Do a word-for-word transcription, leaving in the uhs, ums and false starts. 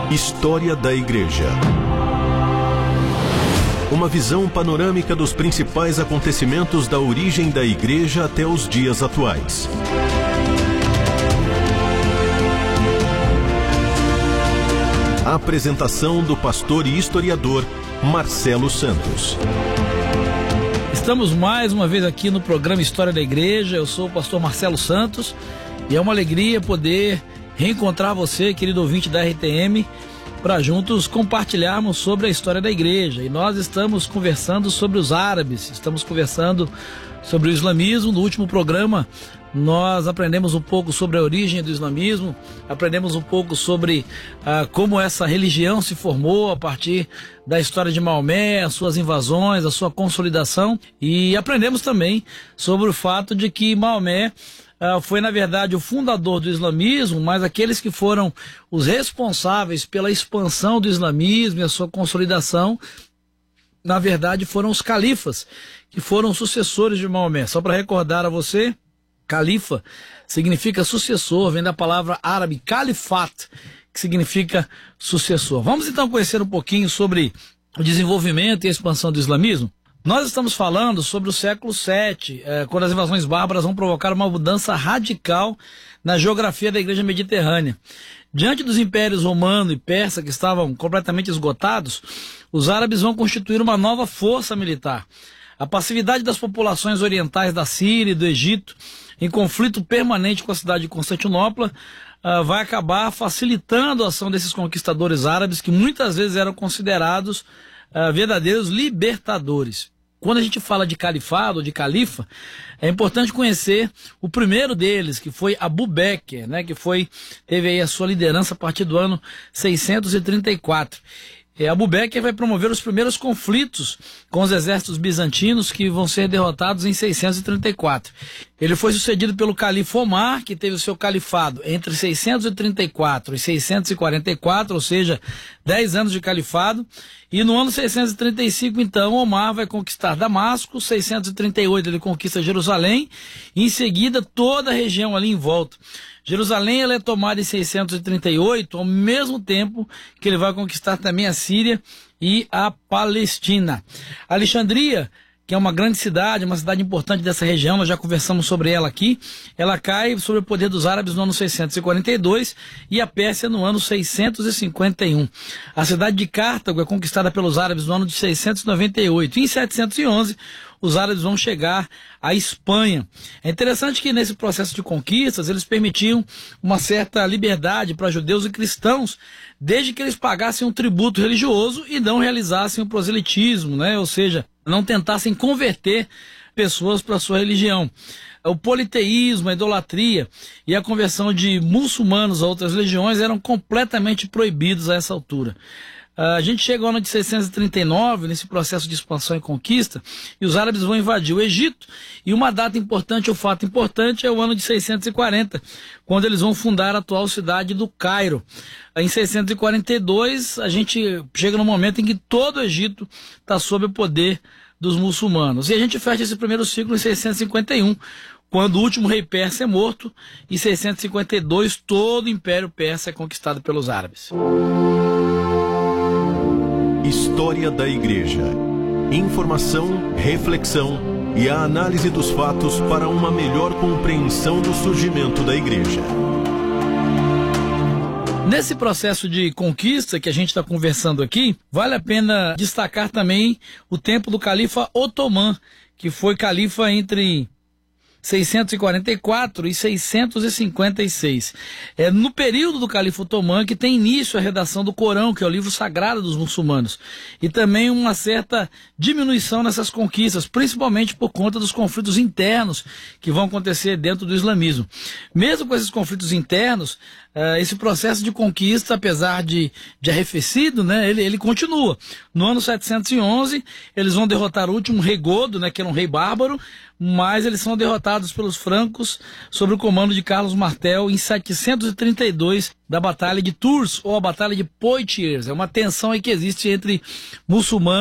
História da Igreja. Uma visão panorâmica dos principais acontecimentos da origem da Igreja até os dias atuais. A apresentação do pastor e historiador Marcelo Santos. Estamos mais uma vez aqui no programa História da Igreja. Eu sou o pastor Marcelo Santos e é uma alegria poder reencontrar você, querido ouvinte da R T M, para juntos compartilharmos sobre a história da igreja. E nós estamos conversando sobre os árabes, estamos conversando sobre o islamismo. No último programa nós aprendemos um pouco sobre a origem do islamismo, aprendemos um pouco sobre ah, como essa religião se formou a partir da história de Maomé, as suas invasões, a sua consolidação, e aprendemos também sobre o fato de que Maomé Uh, foi na verdade o fundador do islamismo, mas aqueles que foram os responsáveis pela expansão do islamismo e a sua consolidação, na verdade foram os califas, que foram sucessores de Maomé. Só para recordar a você, califa significa sucessor, vem da palavra árabe califat, que significa sucessor. Vamos então conhecer um pouquinho sobre o desenvolvimento e a expansão do islamismo. Nós estamos falando sobre o século sete, é, quando as invasões bárbaras vão provocar uma mudança radical na geografia da igreja mediterrânea. Diante dos impérios romano e persa, que estavam completamente esgotados, os árabes vão constituir uma nova força militar. A passividade das populações orientais da Síria e do Egito, em conflito permanente com a cidade de Constantinopla, uh, vai acabar facilitando a ação desses conquistadores árabes, que muitas vezes eram considerados uh, verdadeiros libertadores. Quando a gente fala de califado, de califa, é importante conhecer o primeiro deles, que foi Abu Bekr, né, que foi, teve aí a sua liderança a partir do ano seiscentos e trinta e quatro. E Abu Bekr vai promover os primeiros conflitos com os exércitos bizantinos, que vão ser derrotados em seiscentos e trinta e quatro. Ele foi sucedido pelo califa Omar, que teve o seu califado entre seiscentos e trinta e quatro e seiscentos e quarenta e quatro, ou seja, dez anos de califado. E no ano seiscentos e trinta e cinco, então, Omar vai conquistar Damasco, seiscentos e trinta e oito ele conquista Jerusalém, e em seguida toda a região ali em volta. Jerusalém ela é tomada em seiscentos e trinta e oito, ao mesmo tempo que ele vai conquistar também a Síria e a Palestina. Alexandria, que é uma grande cidade, uma cidade importante dessa região, nós já conversamos sobre ela aqui, ela cai sob o poder dos árabes no ano seiscentos e quarenta e dois e a Pérsia no ano seiscentos e cinquenta e um. A cidade de Cartago é conquistada pelos árabes no ano de seiscentos e noventa e oito. E em setecentos e onze, os árabes vão chegar à Espanha. É interessante que nesse processo de conquistas eles permitiam uma certa liberdade para judeus e cristãos, desde que eles pagassem um tributo religioso e não realizassem o proselitismo, né? Ou seja, não tentassem converter pessoas para a sua religião. O politeísmo, a idolatria e a conversão de muçulmanos a outras religiões eram completamente proibidos a essa altura. A gente chega ao ano de seiscentos e trinta e nove, nesse processo de expansão e conquista, e os árabes vão invadir o Egito, e uma data importante, um fato importante, é o ano de seiscentos e quarenta, quando eles vão fundar a atual cidade do Cairo. Em seiscentos e quarenta e dois, a gente chega no momento em que todo o Egito está sob o poder dos muçulmanos. E a gente fecha esse primeiro ciclo em seiscentos e cinquenta e um, quando o último rei persa é morto, e em seiscentos e cinquenta e dois todo o Império Persa é conquistado pelos árabes. História da Igreja. Informação, reflexão e a análise dos fatos para uma melhor compreensão do surgimento da Igreja. Nesse processo de conquista que a gente está conversando aqui, vale a pena destacar também o tempo do califa Otomã, que foi califa entre seiscentos e quarenta e quatro e seiscentos e cinquenta e seis. É no período do califa otomã que tem início a redação do Corão, que é o livro sagrado dos muçulmanos, e também uma certa diminuição nessas conquistas, principalmente por conta dos conflitos internos que vão acontecer dentro do islamismo. Mesmo com esses conflitos internos, Uh, esse processo de conquista, apesar de, de arrefecido, né, ele, ele continua. No ano setecentos e onze, eles vão derrotar o último rei Godo, né, que era um rei bárbaro, mas eles são derrotados pelos francos sob o comando de Carlos Martel em setecentos e trinta e dois, da Batalha de Tours, ou a Batalha de Poitiers. É uma tensão aí que existe entre muçulmanos